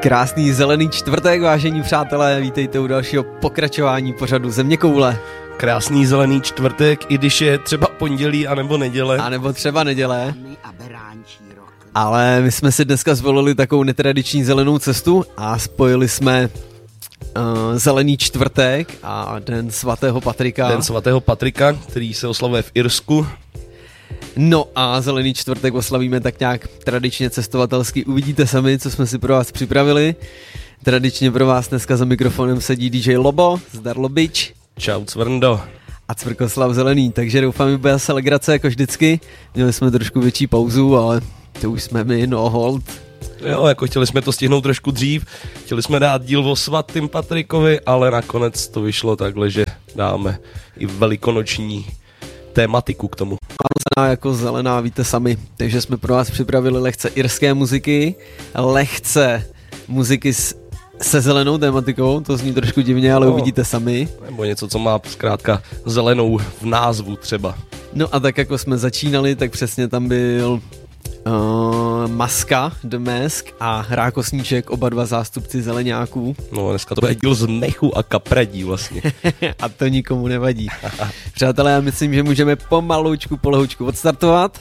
Krásný zelený čtvrtek, vážení přátelé, vítejte u dalšího pokračování pořadu Zeměkoule. Krásný zelený čtvrtek, i když je třeba pondělí anebo neděle. A nebo třeba neděle. Ale my jsme si dneska zvolili takovou netradiční zelenou cestu a spojili jsme zelený čtvrtek a den svatého Patrika. Den svatého Patrika, který se oslavuje v Irsku. No a zelený čtvrtek oslavíme tak nějak tradičně cestovatelsky. Uvidíte sami, co jsme si pro vás připravili. Tradičně pro vás dneska za mikrofonem sedí DJ Lobo, zdar Lobič. Čau Cvrndo. A Cvrkoslav Zelený, takže doufám, že bude zase legrace jako vždycky. Měli jsme trošku větší pauzu, ale to už jsme my, no hold. Jo, jako chtěli jsme to stihnout trošku dřív, chtěli jsme dát díl o svatým Patrikovi, ale nakonec to vyšlo takhle, že dáme i velikonoční tématiku k tomu. Vánocená jako zelená, víte sami, takže jsme pro vás připravili lehce irské muziky, lehce muziky se zelenou tématikou, to zní trošku divně, ale uvidíte sami. Nebo něco, co má zkrátka zelenou v názvu třeba. No a tak jako jsme začínali, tak přesně tam byl Maska, The Mask a Rákosníček, oba dva zástupci zeleňáků. No dneska to bude díl z mechu a kapredí vlastně. A to nikomu nevadí. Přátelé, já myslím, že můžeme pomaloučku, polehoučku odstartovat.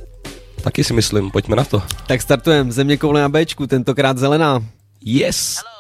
Taky si myslím, pojďme na to. Tak startujeme Zeměkoule na Bčku, tentokrát zelená. Yes!